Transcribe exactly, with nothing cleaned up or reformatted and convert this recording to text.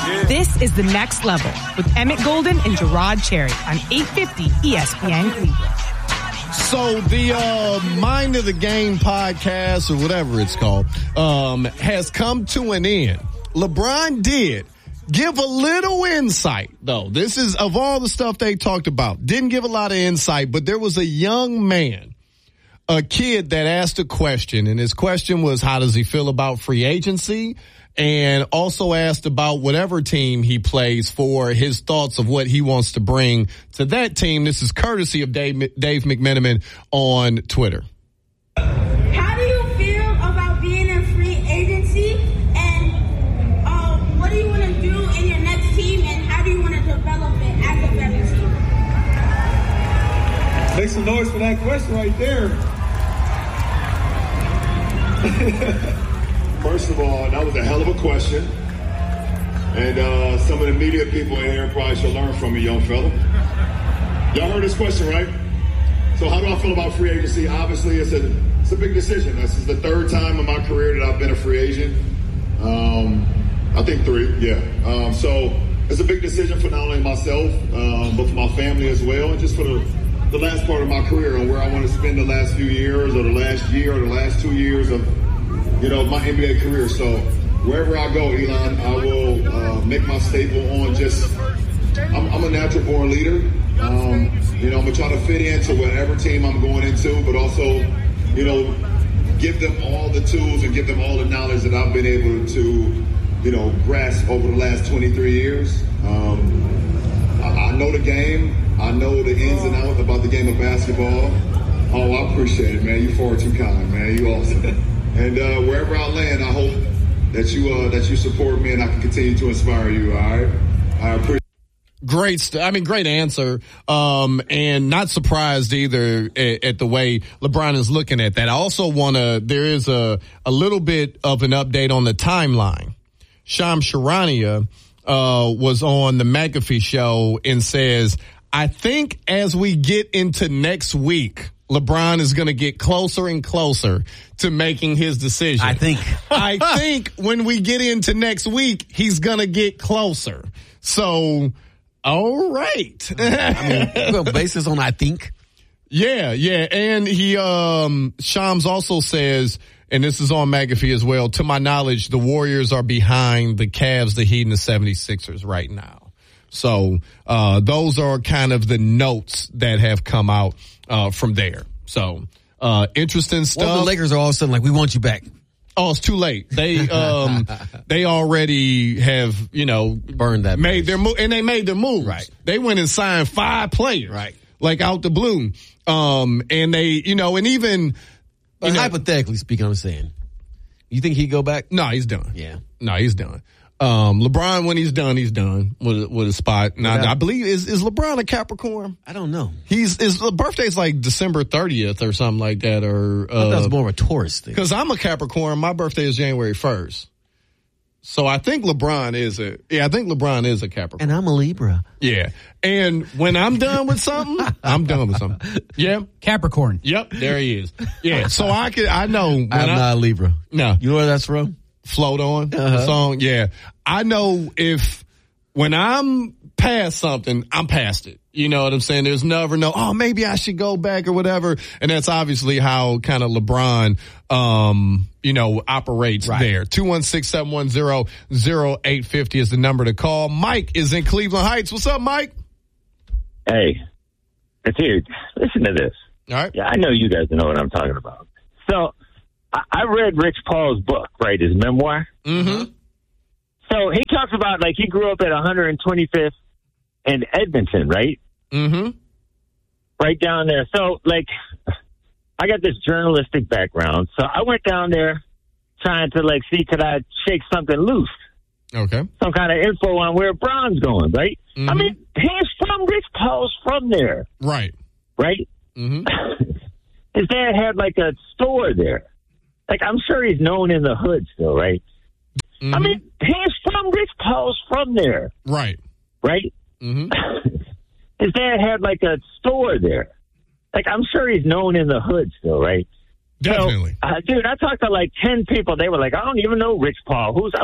This is The Next Level with Emmett Golden and Gerard Cherry on eight fifty E S P N Cleveland. So the uh, Mind of the Game podcast, or whatever it's called, um, has come to an end. LeBron did give a little insight, though. This is, of all the stuff they talked about, didn't give a lot of insight, but there was a young man, a kid that asked a question, and his question was, how does he feel about free agency? And also asked about whatever team he plays for, his thoughts of what he wants to bring to that team. This is courtesy of Dave, Dave McMenamin on Twitter. How do you feel about being in free agency? And uh, what do you want to do in your next team? And how do you want to develop it as a better team? Make some noise for that question right there. First of all, that was a hell of a question. And uh, some of the media people in here probably should learn from me, young fella. Y'all heard this question, right? So how do I feel about free agency? Obviously, it's a it's a big decision. This is the third time in my career that I've been a free agent. Um, I think three, yeah. Um, so it's a big decision for not only myself, um, but for my family as well, and just for the, the last part of my career and where I want to spend the last few years or the last year or the last two years of you know, my N B A career. So wherever I go, Elon, I will uh, make my staple on just, I'm, I'm a natural born leader. Um, you know, I'm going to try to fit into whatever team I'm going into, but also, you know, give them all the tools and give them all the knowledge that I've been able to, you know, grasp over the last twenty-three years. Um, I, I know the game. I know the ins and outs about the game of basketball. Oh, I appreciate it, man. You far too kind, man. You awesome. And uh, wherever I land, I hope that you uh, that you support me and I can continue to inspire you. All right, I appreciate. Great, st- I mean, great answer, um, and not surprised either at, at the way LeBron is looking at that. I also want to. There is a a little bit of an update on the timeline. Shams Charania uh, was on the McAfee show and says, "I think as we get into next week, LeBron is going to get closer and closer to making his decision." I think. I think when we get into next week, he's going to get closer. So, all right. I mean, well, basis on I think. Yeah, yeah. And he, um, Shams also says, and this is on McAfee as well, to my knowledge, the Warriors are behind the Cavs, the Heat, and the seventy-sixers right now. So, uh, those are kind of the notes that have come out, uh, from there. So, uh, interesting stuff. Well, the Lakers are all of a sudden like, we want you back. Oh, it's too late. They, um, they already have, you know, burned that, made their move, and they made their moves. Right. They went and signed five players. Right. Like out the blue. Um, and they, you know, and even, But you know, hypothetically speaking, I'm saying, you think he'd go back? No, he's done. Yeah. No, he's done. Um, LeBron, when he's done, he's done with a, with a spot. Now, Without, I believe, is, is LeBron a Capricorn? I don't know. He's, his birthday's like December thirtieth or something like that, or, uh, that was more of a Taurus thing. Cause I'm a Capricorn. My birthday is January first. So I think LeBron is a, yeah, I think LeBron is a Capricorn. And I'm a Libra. Yeah. And when I'm done with something, I'm done with something. Yeah. Capricorn. Yep. There he is. Yeah. So I could, I know. When I'm I, not a Libra. No. You know where that's from? Float On, uh-huh. the song. Yeah. I know if, when I'm past something, I'm past it. You know what I'm saying? There's never no, oh, maybe I should go back or whatever. And that's obviously how kind of LeBron, um, you know, operates right. there. two one six, seven one zero, zero eight five zero is the number to call. Mike is in Cleveland Heights. What's up, Mike? Hey, dude, listen to this. All right. Yeah, I know you guys know what I'm talking about. So I, I read Rich Paul's book, right, his memoir. Mm-hmm. So he talks about, like, he grew up at one hundred twenty-fifth and Edmonton, right? Mm-hmm. Right down there. So, like, I got this journalistic background. So I went down there trying to, like, see could I shake something loose. Okay. Some kind of info on where Bron's going, right? Mm-hmm. I mean, he's from, Rich Paul's from there. Right. Right? Mm-hmm. His dad had, like, a store there. Like, I'm sure he's known in the hood still, right? Mm-hmm. I mean, he's from, Rich Paul's from there. Right. Right? Mm-hmm. His dad had, like, a store there. Like, I'm sure he's known in the hood still, right? Definitely. So, uh, dude, I talked to, like, ten people. They were like, I don't even know Rich Paul. Who's